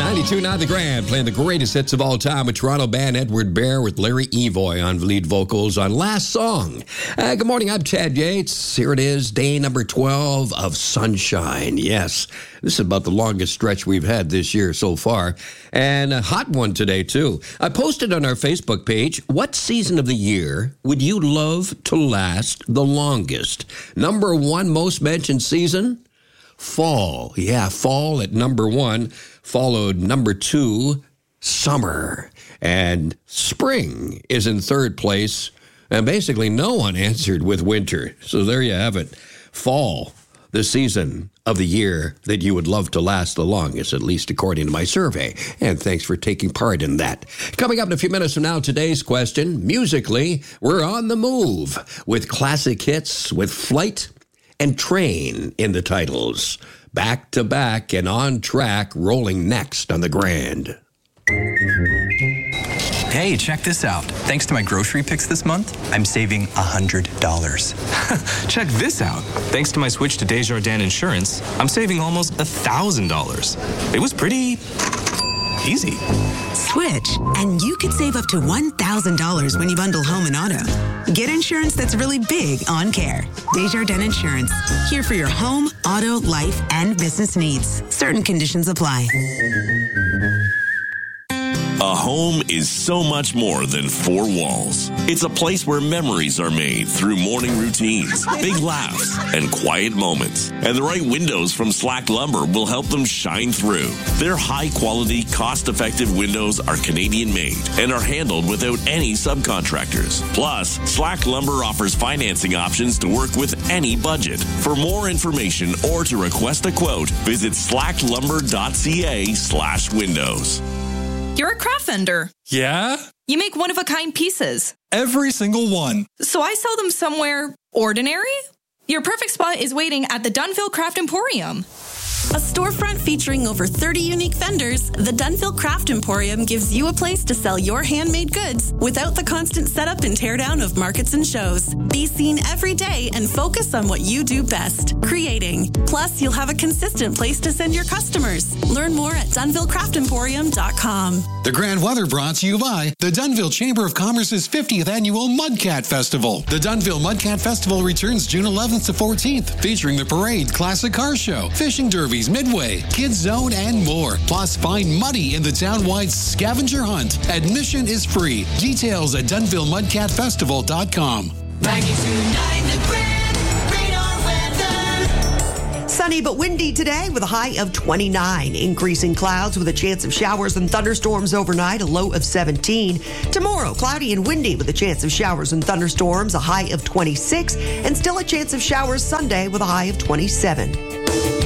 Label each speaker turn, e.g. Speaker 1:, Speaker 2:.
Speaker 1: 92.9 The Grand, playing the greatest hits of all time with Toronto band Edward Bear with Larry Evoy on lead vocals on Last Song. Good morning, I'm Chad Yates. Here it is, day number 12 of sunshine. Yes, this is about the longest stretch we've had this year so far. And a hot one today, too. I posted on our Facebook page, what season of the year would you love to last the longest? Number one most mentioned season? Fall. Yeah, fall at number one, followed number two, summer. And spring is in third place. And basically no one answered with winter. So there you have it. Fall, the season of the year that you would love to last the longest, at least according to my survey. And thanks for taking part in that. Coming up in a few minutes from now, today's question, musically, we're on the move with classic hits with Flight and Train in the titles. Back to back and on track, rolling next on the Grand.
Speaker 2: Hey, check this out. Thanks to my grocery picks this month, I'm saving $100.
Speaker 3: Check this out. Thanks to my switch to Desjardins Insurance, I'm saving almost $1,000. It was pretty easy.
Speaker 4: Switch, and you could save up to $1,000 when you bundle home and auto. Get insurance that's really big on care. Desjardins Insurance, here for your home, auto, life, and business needs. Certain conditions apply.
Speaker 5: A home is so much more than four walls. It's a place where memories are made through morning routines, big laughs, and quiet moments. And the right windows from Slack Lumber will help them shine through. Their high-quality, cost-effective windows are Canadian-made and are handled without any subcontractors. Plus, Slack Lumber offers financing options to work with any budget. For more information or to request a quote, visit slacklumber.ca/windows.
Speaker 6: You're a craft vendor.
Speaker 7: Yeah?
Speaker 6: You make one-of-a-kind pieces.
Speaker 7: Every single one.
Speaker 6: So I sell them somewhere ordinary? Your perfect spot is waiting at the Dunville Craft Emporium.
Speaker 4: A storefront featuring over 30 unique vendors, the Dunville Craft Emporium gives you a place to sell your handmade goods without the constant setup and teardown of markets and shows. Be seen every day and focus on what you do best, creating. Plus, you'll have a consistent place to send your customers. Learn more at DunvilleCraftEmporium.com.
Speaker 8: The Grand Weather brought to you by the Dunville Chamber of Commerce's 50th Annual Mudcat Festival. The Dunville Mudcat Festival returns June 11th to 14th, featuring the parade, classic car show, fishing derbies, midway, kids zone, and more. Plus, find Muddy in the town-wide scavenger hunt. Admission is free. Details at DunvilleMudcatFestival.com.
Speaker 9: 92.9 The Grand Radar Weather. Sunny but windy today with a high of 29. Increasing clouds with a chance of showers and thunderstorms overnight, a low of 17. Tomorrow, cloudy and windy with a chance of showers and thunderstorms, a high of 26. And still a chance of showers Sunday with a high of 27.